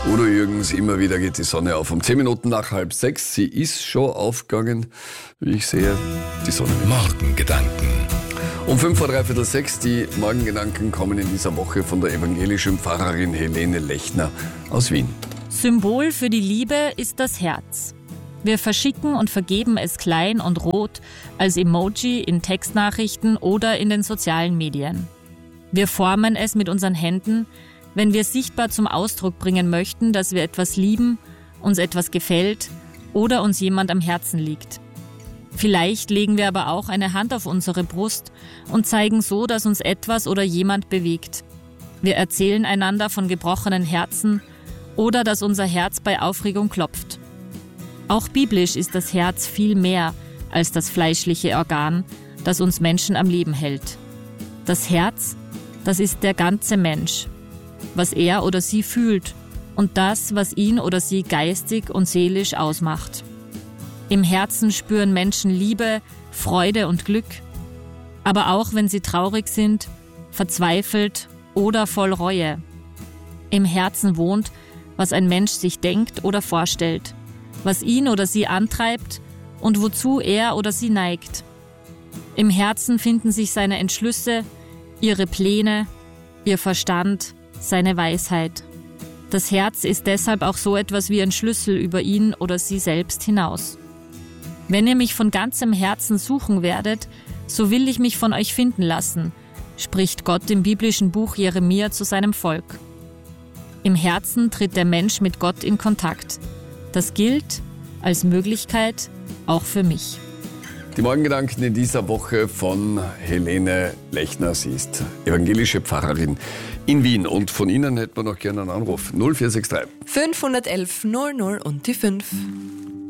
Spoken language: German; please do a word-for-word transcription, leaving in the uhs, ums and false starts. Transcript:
Udo Jürgens, immer wieder geht die Sonne auf. Um zehn Minuten nach halb sechs. Sie ist schon aufgegangen, wie ich sehe, die Sonne. Morgengedanken. Um fünf vor dreiviertel sechs. Die Morgengedanken kommen in dieser Woche von der evangelischen Pfarrerin Helene Lechner aus Wien. Symbol für die Liebe ist das Herz. Wir verschicken und vergeben es klein und rot als Emoji in Textnachrichten oder in den sozialen Medien. Wir formen es mit unseren Händen, wenn wir sichtbar zum Ausdruck bringen möchten, dass wir etwas lieben, uns etwas gefällt oder uns jemand am Herzen liegt. Vielleicht legen wir aber auch eine Hand auf unsere Brust und zeigen so, dass uns etwas oder jemand bewegt. Wir erzählen einander von gebrochenen Herzen oder dass unser Herz bei Aufregung klopft. Auch biblisch ist das Herz viel mehr als das fleischliche Organ, das uns Menschen am Leben hält. Das Herz, das ist der ganze Mensch, was er oder sie fühlt und das, was ihn oder sie geistig und seelisch ausmacht. Im Herzen spüren Menschen Liebe, Freude und Glück, aber auch wenn sie traurig sind, verzweifelt oder voll Reue. Im Herzen wohnt, was ein Mensch sich denkt oder vorstellt, was ihn oder sie antreibt und wozu er oder sie neigt. Im Herzen finden sich seine Entschlüsse, ihre Pläne, ihr Verstand, seine Weisheit. Das Herz ist deshalb auch so etwas wie ein Schlüssel über ihn oder sie selbst hinaus. Wenn ihr mich von ganzem Herzen suchen werdet, so will ich mich von euch finden lassen, spricht Gott im biblischen Buch Jeremia zu seinem Volk. Im Herzen tritt der Mensch mit Gott in Kontakt. Das gilt als Möglichkeit auch für mich. Die Morgengedanken in dieser Woche von Helene Lechner. Sie ist evangelische Pfarrerin in Wien. Und von Ihnen hätten wir noch gerne einen Anruf. null vier sechs drei. fünf eins eins null null und die fünf.